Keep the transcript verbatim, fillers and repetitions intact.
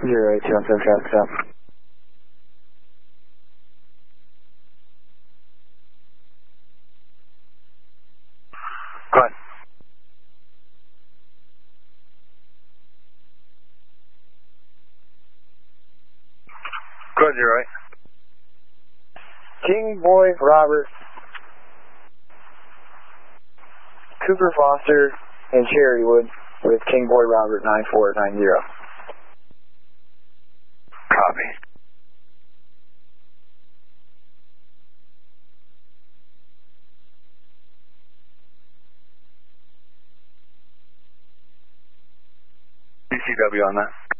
zero eight two one seven traffic stop. Go ahead. Go ahead, zero eight. King Boy Robert, Cooper Foster, and Cherrywood with King Boy Robert nine four nine zero. Copy. C C W on that.